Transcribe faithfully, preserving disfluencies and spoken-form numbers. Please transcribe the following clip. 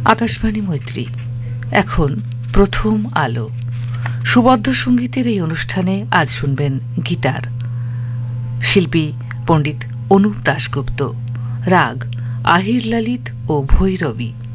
আকাশবাণী মৈত্রী, এখন প্রথম আলো। সুবদ্ধ সঙ্গীতের এই অনুষ্ঠানে আজ শুনবেন গিটার, শিল্পী পণ্ডিত অনুপ দাশগুপ্ত, রাগ আহির ললিত ও ভৈরবী।